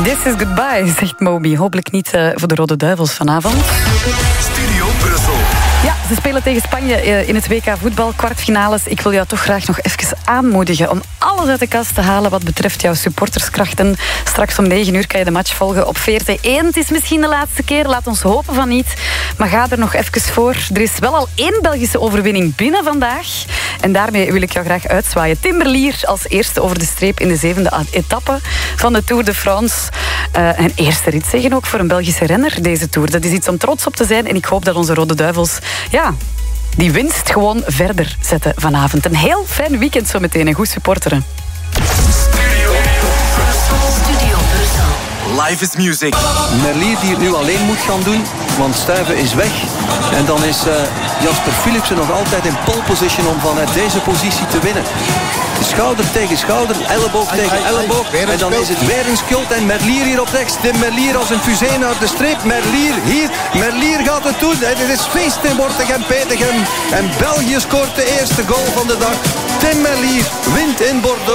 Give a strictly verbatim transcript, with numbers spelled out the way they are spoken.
This is goodbye, zegt Moby. Hopelijk niet uh, voor de Rode Duivels vanavond. Studio Brussel. Ja, ze spelen tegen Spanje uh, in het W K voetbal, kwartfinales. Ik wil jou toch graag nog even aanmoedigen om alles uit de kast te halen wat betreft jouw supporterskrachten. Straks om negen uur kan je de match volgen op V R T één. Het is misschien de laatste keer, laat ons hopen van niet. Maar ga er nog even voor. Er is wel al één Belgische overwinning binnen vandaag. En daarmee wil ik jou graag uitzwaaien. Tim Merlier als eerste over de streep in de zevende etappe van de Tour de France. Uh, een eerste ritzege ook voor een Belgische renner, deze Tour. Dat is iets om trots op te zijn. En ik hoop dat onze Rode Duivels ja, die winst gewoon verder zetten vanavond. Een heel fijn weekend zo meteen en goed supporteren. Live is music. Merlier die het nu alleen moet gaan doen, want Stuyven is weg. En dan is uh, Jasper Philipsen nog altijd in pole position om vanuit deze positie te winnen. Schouder tegen schouder, elleboog ai, tegen ai, elleboog. Ai, en dan is het weer een schuld en Merlier hier op rechts. Tim Merlier als een fusee naar de streep. Merlier hier. Merlier gaat het doen. Het is feest in Wortegem-Petegem. En België scoort de eerste goal van de dag. Tim Merlier wint in Bordeaux.